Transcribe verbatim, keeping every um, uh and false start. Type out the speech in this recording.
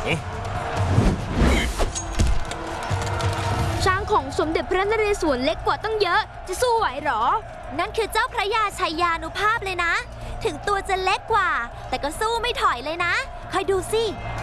ช้างของสมเด็จพระนเรศวรเล็กกว่าตั้งเยอะจะสู้ไหวหรอนั่นคือเจ้าพระยาชัยยานุภาพเลยนะถึงตัวจะเล็กกว่าแต่ก็สู้ไม่ถอยเลยนะคอยดูสิ